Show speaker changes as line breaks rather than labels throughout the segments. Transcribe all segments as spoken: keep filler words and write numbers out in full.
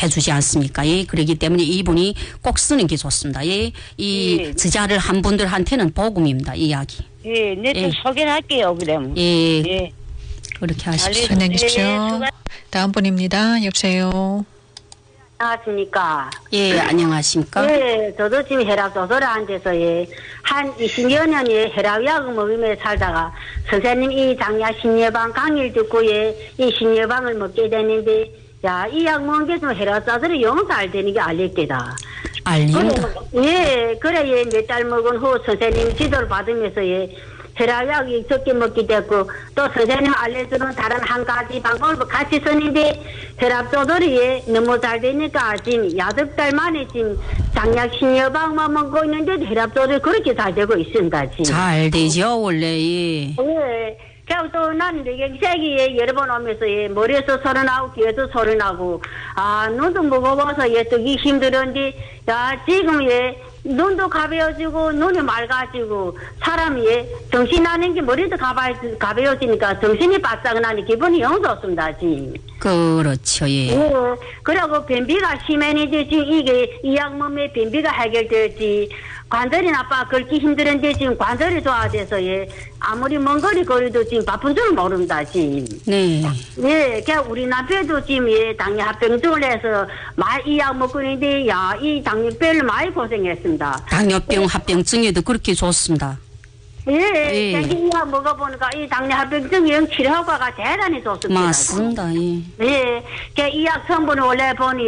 해주지 않습니까? 예. 그렇기 때문에 이분이 꼭 쓰는 게 좋습니다. 예. 이 예. 저자를 한 분들한테는 복음입니다. 이 이야기.
예, 내 좀 예. 소개할게요. 그럼.
예. 예. 그렇게 하십시오.
안녕하십시오. 예. 다음 분입니다. 여보세요.
안녕하십니까.
예, 안녕하십니까.
예, 저도 지금 혈압 조절에 앉아서 예, 한 이십여 년에 혈압약을 먹으며 살다가 선생님 이 장야 신예방 강의를 듣고 예, 이 신예방을 먹게 됐는데 야, 이 약 먹은 게 좀 혈압 조절이 영 잘 되는 게 알렸대다.
알린다.
예, 그래 예, 몇 달 먹은 후 선생님 지도를 받으면서 예, 혈압약이 적게 먹게 됐고 또 선생님 알려주는 다른 한 가지 방법을 같이 썼는데 혈압 조절이 너무 잘 되니까 지금 여덟 달 만에 지금 장약 신여방만 먹고 있는데 혈압 조절이 그렇게 잘 되고 있습니다. 지금.
잘 되죠 원래. 예.
예. 그리고 또 나는 뇌경색이 여러 번 오면서 예, 머리에서 소리 나고 귀에서 소리 나고 아 눈도 무거워서 예, 뜨기 힘들었는데 야 지금 예 눈도 가벼워지고 눈이 맑아지고 사람이 예, 정신 나는 게 머리도 가벼, 가벼워지니까 정신이 바짝 나니 기분이 영 좋습니다. 지금.
그렇죠. 예.
예. 그리고 변비가 심했는데 지금 이게 이 약 먹으면 변비가 해결되지 관절이 나빠 걷기 힘들은데 지금 관절이 좋아져서 예 아무리 먼 거리 거리도 지금 바쁜 줄 모릅니다 지금.
네.
예, 그냥 우리 남편도 지금 예 당뇨 합병증을 해서 많이 이 약 먹고 있는데 야 이 당뇨병을 많이 고생했습니다.
당뇨병 예. 합병증에도 그렇게 좋습니다.
예, 예. 이 약 먹어보니까 이 당뇨 합병증 영 치료 효과가 대단히 좋습니다.
맞습니다. 예.
예, 이 약 성분은 원래 보니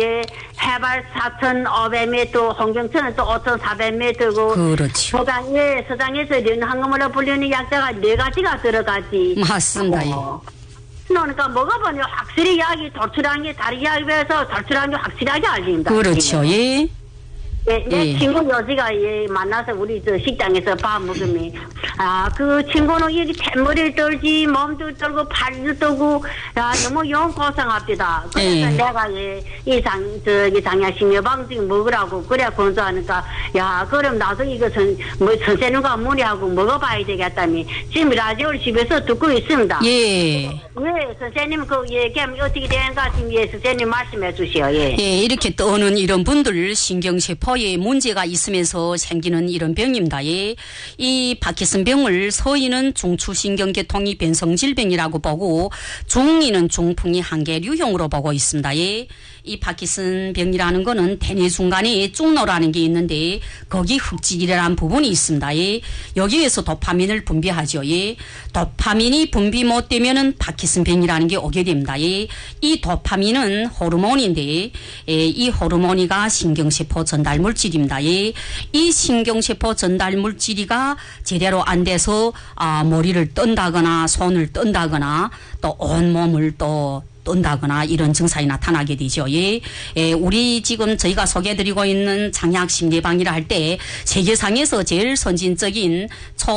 해발 사천오백 미터, 홍경천은 또 오천사백 미터고.
그렇죠.
서장, 예, 서장에서 련항금으로 불리는 약자가 네 가지가 들어가지.
맞습니다.
어. 그러니까 먹어보니 확실히 약이 도출한 게 다른 약에 비해서 도출한 게 확실하게 알립니다.
그렇죠. 예.
예, 내 예. 친구 여지가 예, 만나서 우리 저 식당에서 밥 먹으면 아, 그 친구는 여기 뱃머리를 떨지 몸도 떨고 팔도 떨고 야, 너무 영 고생합니다. 그래서 예. 내가 예, 이 장, 저기 장야신여방 지금 먹으라고 그래야 건조하니까 야, 그럼 나도 이거 선, 뭐 선생님과 문의하고 먹어봐야 되겠다니 지금 라디오를 집에서 듣고 있습니다.
예.
예, 선생님 그 얘기하면 어떻게 되는가 지금 예, 선생님 말씀해 주시오. 예.
예, 이렇게 떠오는 이런 분들 신경세포 에 문제가 있으면서 생기는 이런 병입니다. 예. 이 파킨슨병을 서인은 중추신경계통이 변성질병이라고 보고 중이는 중풍이 한계류형으로 보고 있습니다. 예. 이 파킨슨병이라는 거는 대뇌 중간에 쭉노라는 게 있는데 거기 흑질이라는 부분이 있습니다. 예. 여기에서 도파민을 분비하죠. 예. 도파민이 분비 못 되면은 파킨슨병이라는 게 오게 됩니다. 예. 이 도파민은 호르몬인데 예. 이 호르몬이가 신경세포 전달 물질입니다. 예. 이 신경세포 전달 물질이가 제대로 안 돼서 아, 머리를 떤다거나 손을 떤다거나 또 온몸을 또 떤다거나 이런 증상이 나타나게 되죠. 예. 예, 우리 지금 저희가 소개해드리고 있는 장약 심리방이라 할 때 세계상에서 제일 선진적인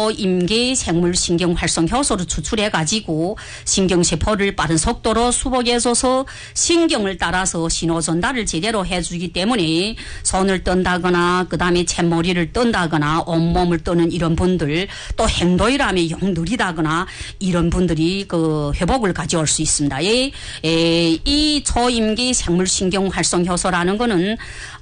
초임계 생물신경 활성 효소를 추출해가지고 신경세포를 빠른 속도로 수복해줘서 신경을 따라서 신호 전달을 제대로 해주기 때문에 손을 떤다거나 그 다음에 챗머리를 떤다거나 온몸을 떠는 이런 분들 또 행도이라면 영 느리다거나 이런 분들이 그 회복을 가져올 수 있습니다. 예. 에, 이 초임기 생물신경 활성 효소라는 거는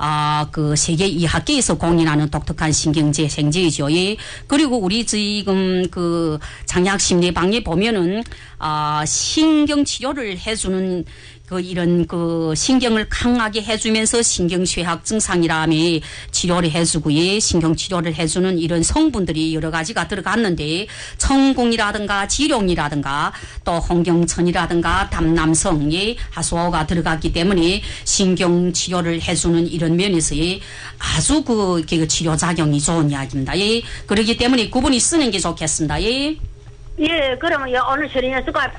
아, 그 세계 이학계에서 공인하는 독특한 신경제 생제이죠. 예. 그리고 우리 지금 그 장약 심리방에 보면은 아, 신경 치료를 해주는 그 이런 그 신경을 강하게 해주면서 신경쇠약 증상이라며 치료를 해주고 예, 신경 치료를 해주는 이런 성분들이 여러 가지가 들어갔는데 청궁이라든가 지룡이라든가 또 홍경천이라든가 담남성 예, 하수호가 들어갔기 때문에 신경 치료를 해주는 이런 면에서 예, 아주 그, 그 치료 작용이 좋은 이야기입니다. 예, 그렇기 때문에 구분이 쓰는 게 좋겠습니다. 예.
예, 그러면 예, 오늘 서른여섯과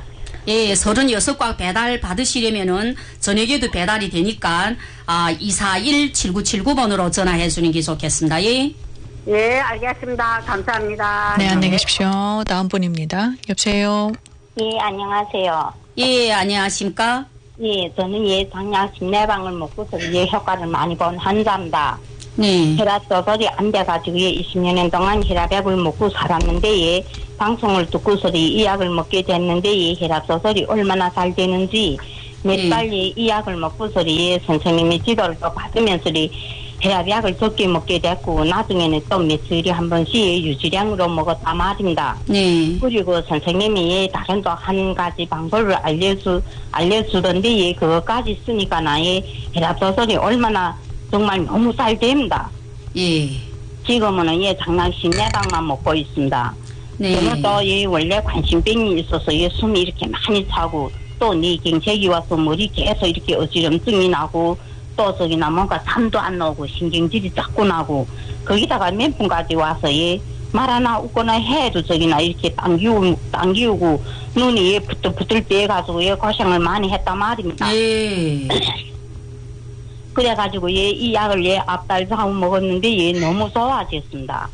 예, 서른여섯 꽉 배달 받으시려면은 저녁에도 배달이 되니까 아, 이사일 칠구칠구 번으로 전화해 주는 게 좋겠습니다. 예.
예, 알겠습니다. 감사합니다.
네, 안녕히 계십시오. 다음 분입니다. 여보세요.
예, 안녕하세요.
예, 안녕하십니까?
예, 저는 예, 장약 심내방을 먹고서 예, 효과를 많이 본 환자입니다.
네.
혈압 조절이 안 돼가지고 예, 이십 년 동안 혈압약을 먹고 살았는데 예, 방송을 듣고서 이 약을 먹게 됐는데 예, 혈압 조절이 얼마나 잘 되는지 몇
예.
달이 이 약을 먹고서리 선생님이 지도를 또 받으면서리 혈압약을 적게 먹게 됐고 나중에는 또 며칠이 한 번씩 유지량으로 먹었다 말입니다.
네.
그리고 선생님이 다른 또 한 가지 방법을 알려주 알려주던데 그것까지 쓰니까 나의 혈압 조절이 얼마나 정말 너무 잘 됩니다.
예.
지금은 예 장량 신내방만 먹고 있습니다.
네.
저는 또 예 원래 관심병이 있어서 예 숨이 이렇게 많이 차고 또 뇌경색이 와서 머리 계속 이렇게 어지럼증이 나고 또 저기나 뭔가 잠도 안 나오고 신경질이 자꾸 나고 거기다가 몇 분까지 와서 예 말 하나 웃거나 해도 저기나 이렇게 당기고 당기고 눈이 예 부들부들 떼가지고 예 고생을 많이 했단 말입니다.
예.
그래가지고 예 이 약을 예 앞달 자고 먹었는데 예 너무 좋아졌습니다.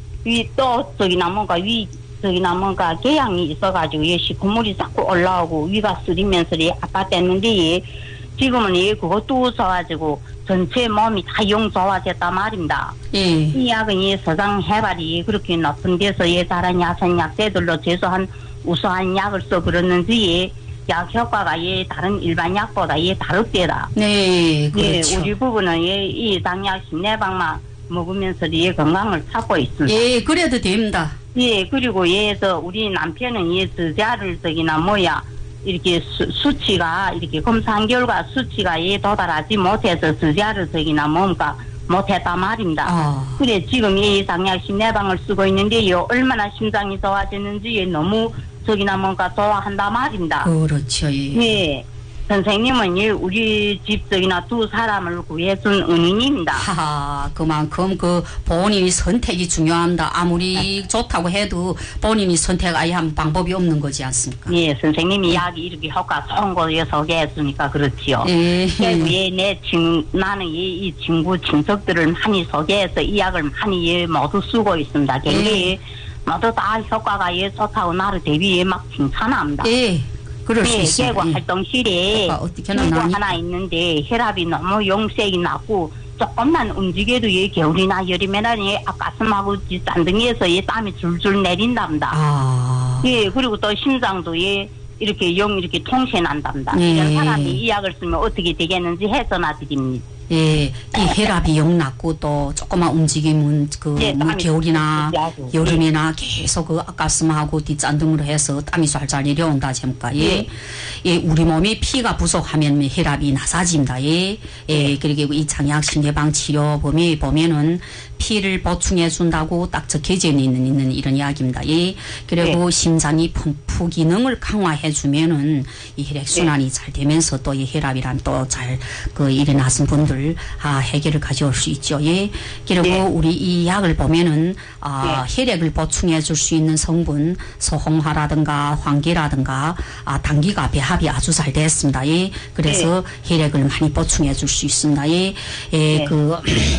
위 또 저기나 뭔가 위 저기나 뭔가 궤양이 있어가지고 예 시커물이 자꾸 올라오고 위가 쓰리면서 예 아팠댔는데 예 지금은 예 그것도 좋아지고 전체 몸이 다 영 좋아졌단 말입니다.
예.
이 약은 예 서장 해발이 그렇게 높은 데서 예 다른 야생약제들로 제조한 우수한 약을 써 그러는지 예 약 효과가 예 다른 일반 약보다 예 다르대다.
네, 그렇죠.
예, 우리 부부는 예 이 당약 신내방만 먹으면서 예 건강을 찾고 있습니다.
예, 그래도 됩니다.
예, 그리고 예서 우리 남편은 예 저자를 저기나 뭐야 이렇게 수, 수치가 이렇게 검사한 결과 수치가 예 도달하지 못해서 저자를 저기나 뭔가 못했단 말입니다.
아.
그래 지금 이 당약 신내방을 쓰고 있는데요 얼마나 심장이 좋아지는지 예 너무 저기나 뭔가 좋아한단 말입니다.
그렇죠. 예.
네. 선생님은 예, 우리 집 저기나 두 사람을 구해준 은인입니다.
하하, 그만큼 그 본인이 선택이 중요합니다. 아무리 좋다고 해도 본인이 선택아예 한 방법이 없는 거지 않습니까?
예, 선생님이 약이 이렇게 효과 좋은 거에 소개해주니까 그렇지요.
예.
그리고 예, 내 친, 나는 예, 이 친구, 친척들을 많이 소개해서 이 약을 많이 예, 모두 쓰고 있습니다. 굉장히
예.
모두 다 효과가 예, 좋다고 나를 대비해 막 칭찬합니다.
예. 그럴 수
네,
있어요.
개고
예.
활동실에
어떻게
친구
나니?
하나 있는데 혈압이 너무 용색이 났고 조금만 움직여도 예, 겨울이나 여름에나 예, 가슴하고 짠등이에서 예, 땀이 줄줄 내린답니다.
아.
예, 그리고 또 심장도 예, 이렇게 영 이렇게 통세 난답니다.
예.
이런 사람이 이 약을 쓰면 어떻게 되겠는지 해 전화드립니다.
예, 이 혈압이 영 낮고 또 조금만 움직이면 그
예,
뭐
땀이
겨울이나
나고.
여름이나 계속 그 가슴하고 뒷잔등으로 해서 땀이 잘 내려온다 zem까. 예.
예.
예, 우리 몸이 피가 부족하면 혈압이 낮아집니다. 예. 예, 그리고 이 장약 신내방 치료범위 보면은 피를 보충해 준다고 딱 적혀져 있는, 있는 이런 이야기입니다. 예. 그리고
네.
심장이 펌프 기능을 강화해 주면은 이 혈액 순환이 네. 잘 되면서 또 이 혈압이란 또 잘 그 일어나신 분들 아 해결을 가져올 수 있죠. 예. 그리고 네. 우리 이 약을 보면은 아 네. 혈액을 보충해 줄 수 있는 성분 소홍화라든가 황계라든가 아 당기가 배합이 아주 잘 됐습니다. 예. 그래서 네. 혈액을 많이 보충해 줄 수 있습니다. 예. 예. 네. 그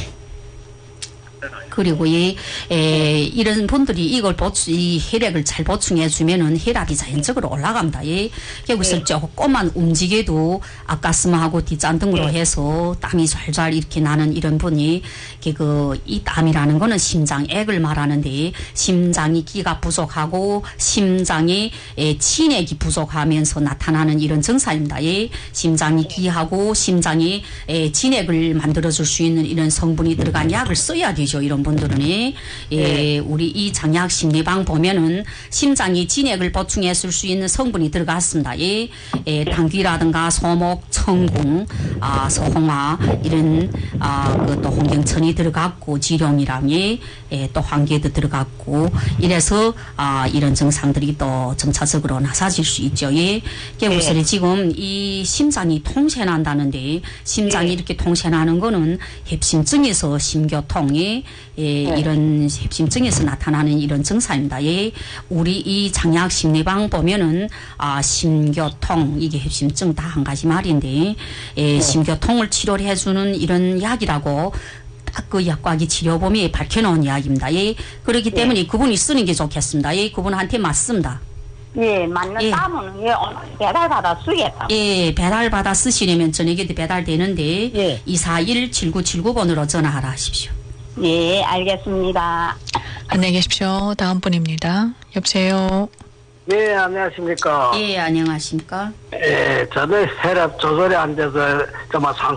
그리고 이 에, 이런 분들이 이걸 보충, 이 혈액을 잘 보충해 주면은 혈압이 자연적으로 올라갑니다. 예. 여기서 네. 조금만 움직여도 앞가슴하고 뒷잔등으로 네. 해서 땀이 잘잘 이렇게 나는 이런 분이 그 이 땀이라는 거는 심장액을 말하는데 심장이 기가 부족하고 심장이 에, 진액이 부족하면서 나타나는 이런 증상입니다. 예. 심장이 기하고 심장이 에, 진액을 만들어 줄 수 있는 이런 성분이 들어간 약을 써야 되죠. 이런 분들은 예, 네. 우리 이 장약 심리방 보면은 심장이 진액을 보충해 줄 수 있는 성분이 들어갔습니다. 예, 예 당귀라든가 소목, 청궁, 아, 소홍화 이런 아, 그 또 홍경천이 들어갔고 지룡이랑이 예, 또 황계도 들어갔고 이래서 아, 이런 증상들이 또 점차적으로 나사질 수 있죠. 예, 그래서 네. 지금 이 심장이 통신한다는데 심장이 네. 이렇게 통신하는 거는 협심증에서 심교통이 예, 네. 이런 협심증에서 나타나는 이런 증상입니다. 예, 우리 이 장약 심리방 보면은 아, 심교통 이게 협심증 다 한 가지 말인데 예, 네. 심교통을 치료를 해주는 이런 약이라고 딱 그 약과기 치료범위에 밝혀놓은 이야기입니다. 예, 그렇기 때문에 네. 그분이 쓰는 게 좋겠습니다. 예, 그분한테 맞습니다.
예, 맞는
예.
땀은 예, 배달받아 쓰겠다.
예, 배달받아 쓰시려면 저녁에도 배달되는데 예. 이사일 칠구칠구 번으로 전화하라 하십시오.
예, 알겠습니다.
안녕히 계십시오. 다음 분입니다. 여보세요.
네, 안녕하십니까.
예, 안녕하십니까.
예, 저는 혈압 조절이 안 돼서 정말 상